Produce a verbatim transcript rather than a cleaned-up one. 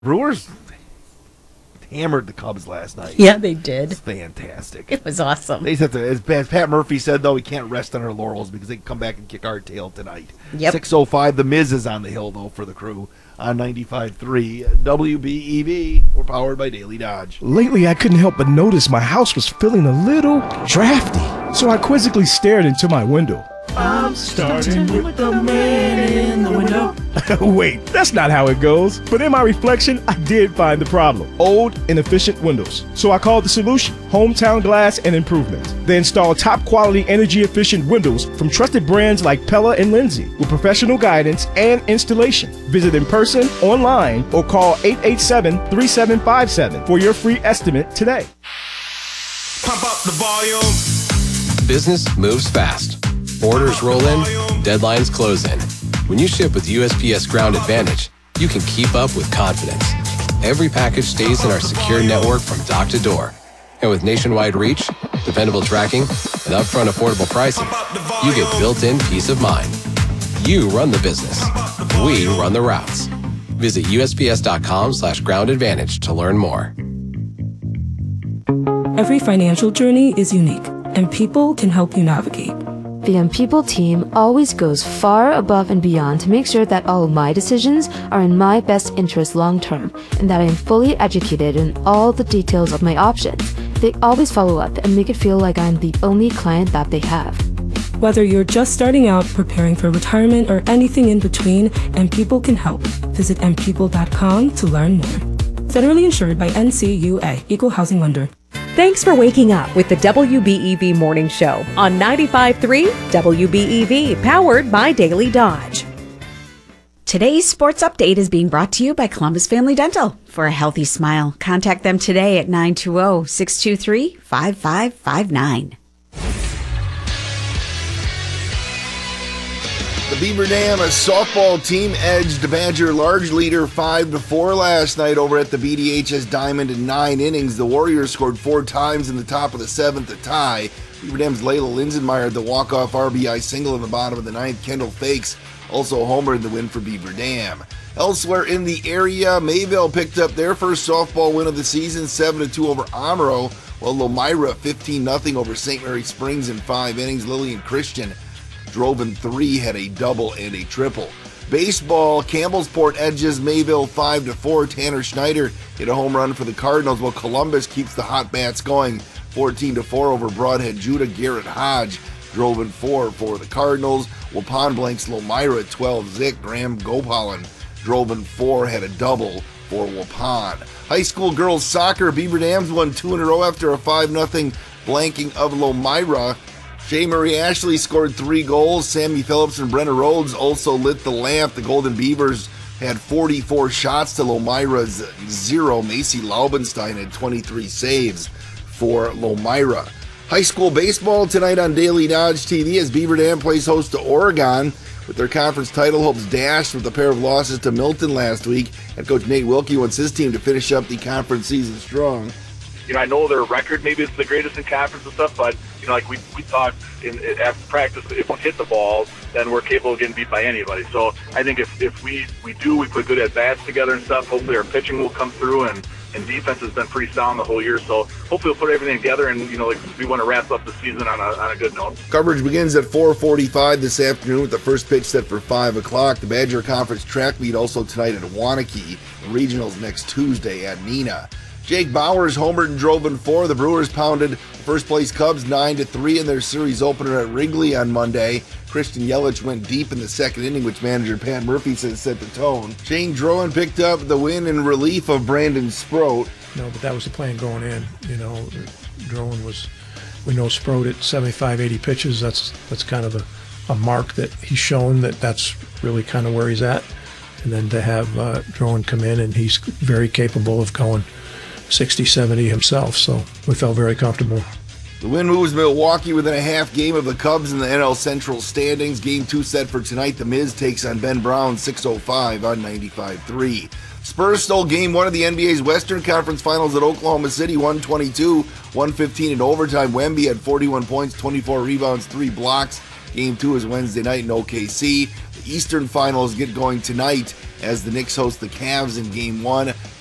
Brewers hammered the Cubs last night. Yeah, they did. It's fantastic. It was awesome. They have to, as, as Pat Murphy said, though, we can't rest on our laurels because they can come back and kick our tail tonight. Yep. six oh five, The Miz is on the hill, though, for the Crew on ninety-five point three W B E V. We're powered by Daily Dodge. Lately, I couldn't help but notice my house was feeling a little drafty. So I quizzically stared into my window. I'm starting with the man in the window. Wait, that's not how it goes. But in my reflection, I did find the problem. Old, inefficient windows. So I called the solution, Hometown Glass and Improvement. They install top quality, energy efficient windows from trusted brands like Pella and Lindsay with professional guidance and installation. Visit in person, online, or call eight eight seven, three seven five seven for your free estimate today. Pump up the volume. Business moves fast. Orders roll in, deadlines close in. When you ship with U S P S Ground Advantage, you can keep up with confidence. Every package stays in our secure network from dock to door. And with nationwide reach, dependable tracking, and upfront affordable pricing, you get built-in peace of mind. You run the business. We run the routes. Visit U S P S dot com slash ground advantage to learn more. Every financial journey is unique, and people can help you navigate. The M People team always goes far above and beyond to make sure that all of my decisions are in my best interest long term, and that I am fully educated in all the details of my options. They always follow up and make it feel like I'm the only client that they have. Whether you're just starting out, preparing for retirement, or anything in between, M People can help. Visit m people dot com to learn more. Federally insured by N C U A, Equal Housing Lender. Thanks for waking up with the W B E V Morning Show on ninety-five point three W B E V, powered by Daily Dodge. Today's sports update is being brought to you by Columbus Family Dental. For a healthy smile, contact them today at nine two zero, six two three, five five five nine. The Beaver Dam softball team edged the Badger large leader five to four last night over at the B D H S Diamond in nine innings. The Warriors scored four times in the top of the seventh to tie. Beaver Dam's Layla Linsenmeyer had the walk-off R B I single in the bottom of the ninth. Kendall Fakes also homered the win for Beaver Dam. Elsewhere in the area, Mayville picked up their first softball win of the season, seven to two over Amaro, while Lomira fifteen nothing over Saint Mary Springs in five innings. Lillian Christian drove in three, had a double and a triple. Baseball, Campbellsport edges Mayville five to four. Tanner Schneider hit a home run for the Cardinals, while Columbus keeps the hot bats going fourteen to four over Broadhead Judah. Garrett Hodge drove in four for the Cardinals. Waupun blanks Lomira twelve zip. Graham Gopalan drove in four, had a double for Waupun. High school girls soccer, Beaver Dams won two in a row after a five nothing blanking of Lomira. Jay Marie Ashley scored three goals. Sammy Phillips and Brenna Rhodes also lit the lamp. The Golden Beavers had forty-four shots to Lomira's zero. Macy Laubenstein had twenty-three saves for Lomira. High school baseball tonight on Daily Dodge T V as Beaver Dam plays host to Oregon. With their conference title hopes dashed with a pair of losses to Milton last week. Head coach Nate Wilkie wants his team to finish up the conference season strong. You know, I know their record maybe it's the greatest in conference and stuff, but, you know, like we we talked in, in after practice, if we hit the ball, then we're capable of getting beat by anybody. So I think if, if we, we do, we put good at-bats together and stuff, hopefully our pitching will come through, and, and defense has been pretty sound the whole year. So hopefully we'll put everything together, and, you know, like we want to wrap up the season on a, on a good note. Coverage begins at four forty-five this afternoon with the first pitch set for five o'clock. The Badger Conference track meet also tonight at Waunakee. Regionals next Tuesday at Neenah. Jake Bowers homered and drove in four. The Brewers pounded first-place Cubs nine to three in their series opener at Wrigley on Monday. Christian Yelich went deep in the second inning, which manager Pat Murphy says set the tone. Shane Drowan picked up the win in relief of Brandon Sproat. No, but that was the plan going in. You know, Drowan was, we know Sproat at seventy-five, eighty pitches. That's that's kind of a, a mark that he's shown that that's really kind of where he's at. And then to have uh, Drowan come in, and he's very capable of going sixty, seventy himself, so we felt very comfortable. The win moves Milwaukee within a half game of the Cubs in the N L Central standings. Game two set for tonight. The Miz takes on Ben Brown, six oh five on ninety-five point three. Spurs stole game one of the N B A's Western Conference Finals at Oklahoma City, one twenty-two, one fifteen in overtime. Wemby had forty-one points, twenty-four rebounds, three blocks. Game two is Wednesday night in O K C. The Eastern Finals get going tonight as the Knicks host the Cavs in game one.